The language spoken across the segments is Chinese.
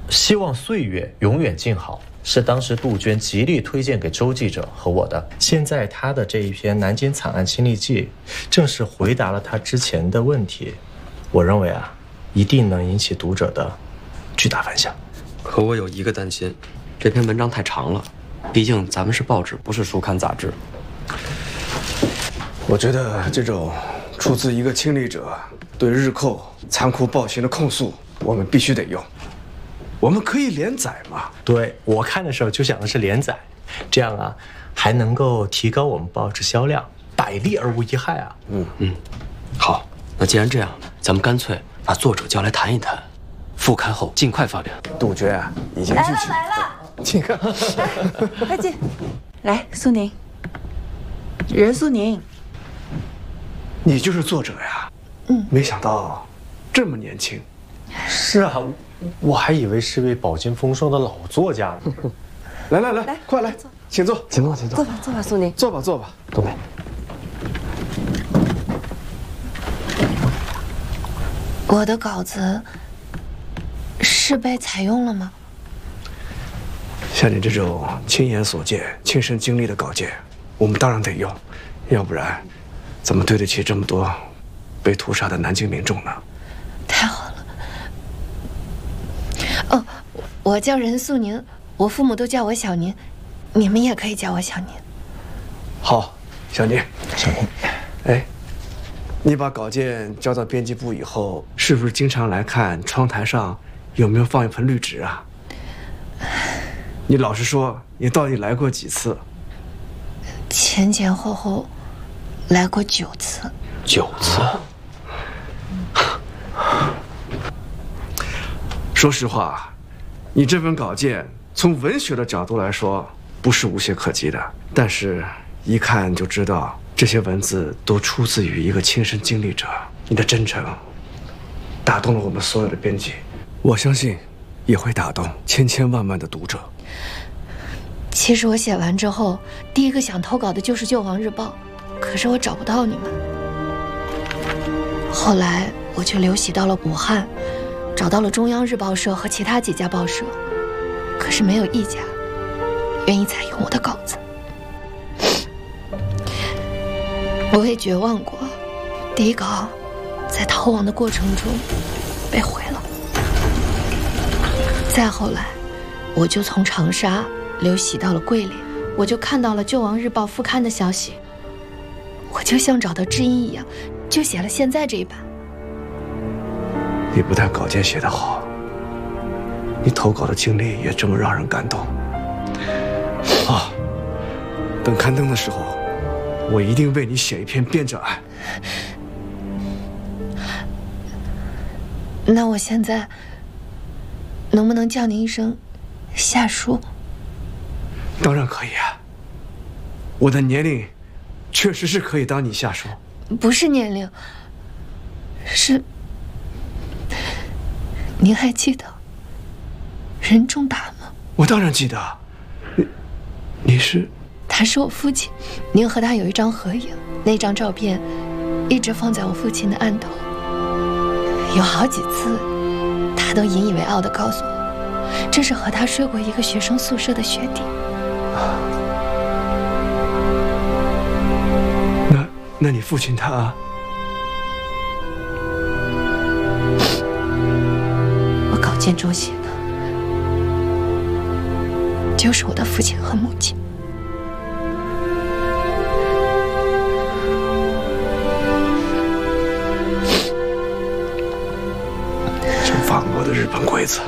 希望岁月永远静好，是当时杜鹃极力推荐给周记者和我的。现在他的这一篇《南京惨案亲历记》，正是回答了他之前的问题。我认为啊，一定能引起读者的巨大反响。 可我有一个担心，这篇文章太长了，毕竟咱们是报纸，不是书刊杂志。 我觉得这种出自一个亲历者对日寇残酷暴行的控诉，我们必须得用。我们可以连载嘛？ 对，我看的时候就想的是连载，这样啊，还能够提高我们报纸销量，百利而无一害啊。 好，那既然这样，咱们干脆把作者叫来谈一谈，复刊后尽快发表。 杜鹃啊，已经去请来了， 请看， 快进，来，苏宁，任苏宁， 你就是作者呀？没想到这么年轻。 是啊，我还以为是位饱经风霜的老作家呢。 来，快来，请坐， 请坐。 坐吧，苏宁， 坐吧。 东北， 我的稿子是被采用了吗？ 像你这种亲眼所见、亲身经历的稿件，我们当然得用，要不然怎么对得起这么多被屠杀的南京民众呢？ 太好了。哦，我叫任素宁，我父母都叫我小宁，你们也可以叫我小宁。 好，小宁。哎，你把稿件交到编辑部以后，是不是经常来看窗台上有没有放一盆绿植啊？你老实说，你到底来过几次？ 前后来过9次。 9次。 说实话，你这份稿件从文学的角度来说不是无懈可击的，但是一看就知道这些文字都出自于一个亲身经历者。你的真诚打动了我们所有的编辑，我相信也会打动千千万万的读者。 其实我写完之后，第一个想投稿的就是《救亡日报》，可是我找不到你们。后来我就流徙到了武汉，找到了中央日报社和其他几家报社，可是没有一家愿意采用我的稿子。我也绝望过，第一稿在逃亡的过程中被毁了。再后来，我就从长沙流徙到了桂林，我就看到了《救亡日报》复刊的消息，我就像找到知音一样，就写了现在这一版。 你不但稿件写得好，你投稿的经历也这么让人感动。啊，等刊登的时候，我一定为你写一篇编者案。 那我现在能不能叫您一声夏叔？ 当然可以啊，我的年龄确实是可以当你下属。 不是年龄，是您还记得任重大吗？ 我当然记得。你是？ 他是我父亲，您和他有一张合影，那张照片一直放在我父亲的案头。有好几次，他都引以为傲地告诉我，这是和他睡过一个学生宿舍的学弟。 那你父亲他？ 我稿件中写的，就是我的父亲和母亲。 真反恶的日本鬼子！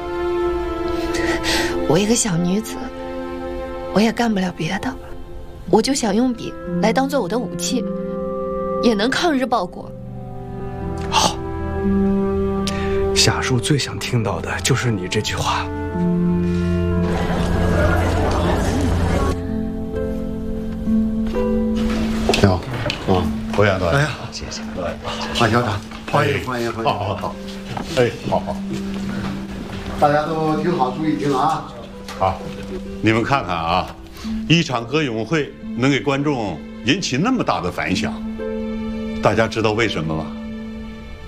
我一个小女子，我也干不了别的，我就想用笔来当做我的武器，也能抗日报国。 好，夏叔最想听到的就是你这句话。 你好，侯院长。哎呀， 谢谢。 马校长，欢迎。好。哎，好。大家都听好，注意听啊。好，你们看看啊，一场歌咏会能给观众引起那么大的反响，大家知道为什么吗？